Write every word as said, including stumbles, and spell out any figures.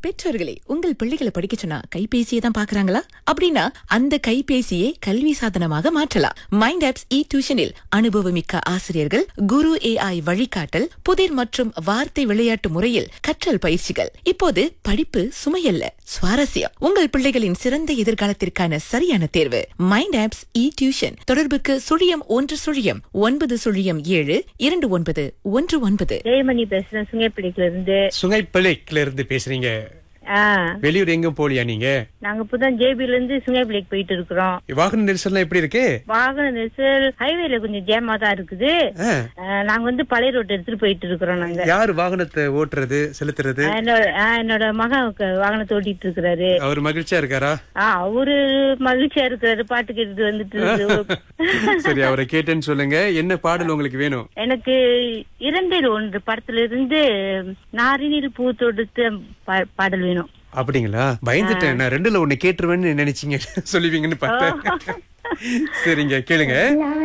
பெற்றோர்களே, உங்கள் பிள்ளைகளை படிக்க சொன்னா கைபேசியை தான் பாக்குறாங்களா? அப்படின்னா அந்த கைபேசியை கல்வி சாதனமாக மாற்றலாம். மைண்ட் ஆப்ஸ் இ டியூஷனில் அனுபவமிக்க ஆசிரியர்கள், குரு ஏஐ வழிகாட்டல், புதிர் மற்றும் வார்த்தை விளையாட்டு முறையில் கற்றல் பயிற்சிகள். இப்போது படிப்பு சுமையல்ல, சுவாரஸ்யம். உங்கள் பிள்ளைகளின் சிறந்த எதிர்காலத்திற்கான சரியான தேர்வு மைண்ட் ஆப்ஸ் இ டியூஷன். தொடர்புக்கு சுழியம் ஒன்று சுழியம் ஒன்பது சுழியம் ஏழு இரண்டு ஒன்பது ஒன்று ஒன்பது. ஜெயமணி பேசுறேன், சுங்கைப்பிடிக்கல இருந்து. சுங்கைப்பிள்ளைக்குல இருந்து பேசுறீங்க. ஆ, வெளியூர் எங்கும் போலியா நீங்க? நாங்க இப்பதான் ஜேபில இருந்து சுங்கைப்பிடிக்கு போயிட்டு இருக்கிறோம். வாகன நெரிசல்லாம் எப்படி இருக்கு? வாகன நெரிசல் ஹைவேல கொஞ்சம் ஜேமா தான் இருக்குது. ஆ. ஆ, நாங்க வந்து பழைய ரோட் எடுத்துட்டு போயிட்டு இருக்கிறோம். நாங்க யாரு வாகனத்தை ஓட்டுறது செலுத்துறது? என்னோட ஆ, என்னோட மகன் க- வாகனத்தை ஓட்டிட்டு இருக்கிறாரு. அவர் மகிழ்ச்சியா இருக்காரா? ஆ, அவரு மகிழ்ச்சியா இருக்கிறாரு, பாட்டு கேட்டுட்டு வந்துட்டு இருக்கு. சரி, அவரை கேட்டேன்னு சொல்லுங்க. என்ன பாடல் உங்களுக்கு வேணும்? எனக்கு இரண்டில் ஒன்று படத்துல இருந்து நாரினில் பூ தொடுத்து பா- பாடல் வேணும். அப்படிங்களா? பயந்துட்டேன். நான் ரெண்டுல ஒண்ணு கேட்டுருவேன்னு நினைச்சீங்க சொல்லுவீங்கன்னு பார்த்தேன். சரிங்க, கேளுங்க.